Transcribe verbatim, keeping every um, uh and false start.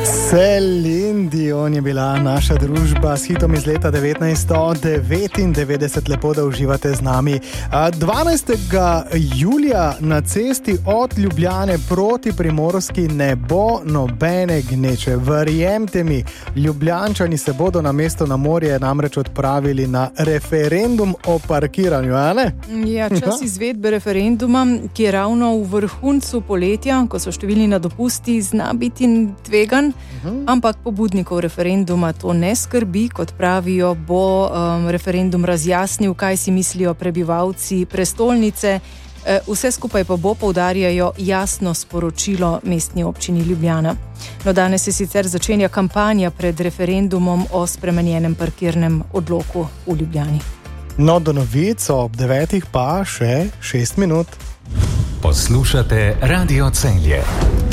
Celine Dion je bila naša družba s hitom iz leta devetnajststo devetindevetdeset. Lepo, da uživate z nami. dvanajstega julija na cesti od Ljubljane proti Primorski ne bo nobene gneče. Verjemite mi, Ljubljančani se bodo na mesto na morje namreč odpravili na referendum o parkiranju, a ne? Ja, čas izvedbe referenduma, ki je ravno v vrhuncu poletja, ko so številni na dopusti, zna biti tvegan. Ampak pobudnikov referenduma to ne skrbi, kot pravijo, bo um, referendum razjasnil, kaj si mislijo prebivalci prestolnice. E, vse skupaj pa bo, poudarjajo, jasno sporočilo mestni občini Ljubljana. No, danes se sicer začenja kampanja pred referendumom o spremenjenem parkirnem odloku v Ljubljani. No, do novic ob devetih pa še šest minut. Poslušate Radio Celje.